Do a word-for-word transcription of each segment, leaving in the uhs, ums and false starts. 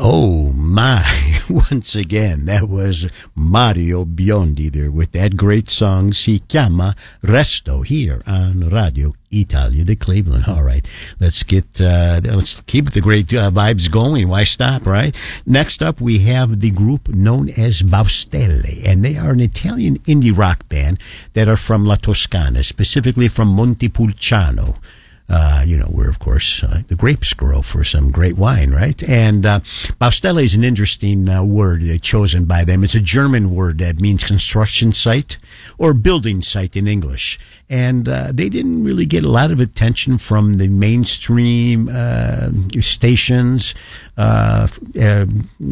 Oh my, once again, that was Mario Biondi there with that great song, Si Chiama Resto, here on Radio Italia de Cleveland. All right, let's get, uh, let's keep the great uh, vibes going. Why stop, right? Next up, we have the group known as Baustelle, and they are an Italian indie rock band that are from La Toscana, specifically from Montepulciano. Uh, you know, where, of course, uh, the grapes grow for some great wine, right? And uh, Baustelle is an interesting uh, word uh, chosen by them. It's a German word that means construction site or building site in English. And uh, they didn't really get a lot of attention from the mainstream uh, stations uh, uh,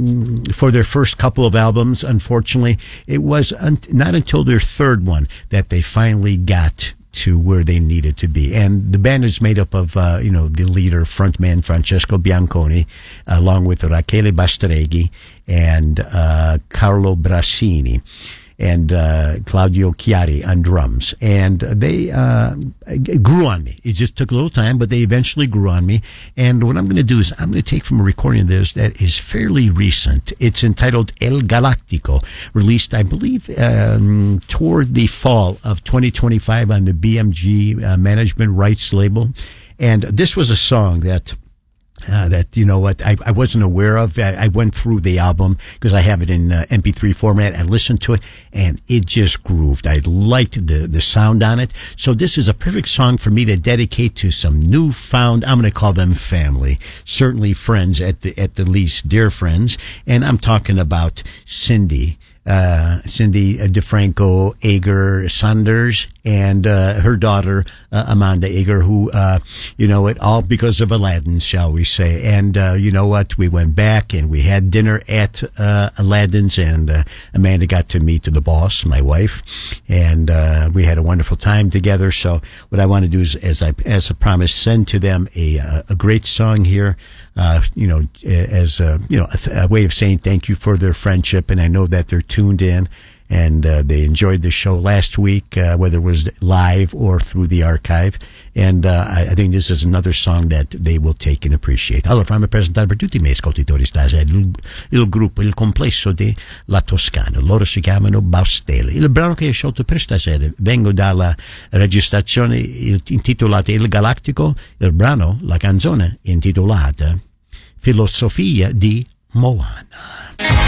for their first couple of albums. Unfortunately, it was un- not until their third one that they finally got to where they needed to be. And the band is made up of, uh, you know, the leader, frontman Francesco Bianconi, along with Rachele Bastreghi and uh, Carlo Brassini and uh, Claudio Chiari on drums. And they uh, grew on me. It just took a little time, but they eventually grew on me. And what I'm going to do is I'm going to take from a recording of this that is fairly recent. It's entitled El Galactico, released, I believe, um, toward the fall of twenty twenty-five on the B M G uh, Management Rights label. And this was a song that Uh, that, you know what, I, I wasn't aware of. I, I went through the album because I have it in uh, M P three format. I listened to it and it just grooved. I liked the, the sound on it. So this is a perfect song for me to dedicate to some newfound, I'm going to call them family, certainly friends at the, at the least, dear friends. And I'm talking about Cindy. Uh, Cindy uh, DeFranco Ager Sanders and uh, her daughter uh, Amanda Ager, who uh, you know it all because of Aladdin, shall we say? And uh, you know what? We went back and we had dinner at uh, Aladdin's, and uh, Amanda got to meet the boss, my wife, and uh, we had a wonderful time together. So what I want to do is, as I as I promised, send to them a a great song here. Uh, you know, as a, you know, a, a way of saying thank you for their friendship. And I know that they're tuned in and uh, they enjoyed the show last week, uh, whether it was live or through the archive. And uh, I, I think this is another song that they will take and appreciate. Allora, fammi presentare per tutti i miei ascoltatori stasera il, il gruppo, il complesso di La Toscana. Loro si chiamano Baustelle. Il brano che ho scelto per stasera, vengo dalla registrazione intitolata Il Galactico. Il brano, la canzone intitolata Filosofia di Moana.